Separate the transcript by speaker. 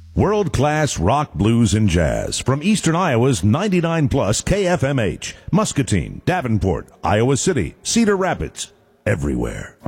Speaker 1: World-class rock, blues, and jazz from Eastern Iowa's 99 plus KFMH, Muscatine, Davenport, Iowa City, Cedar Rapids, everywhere.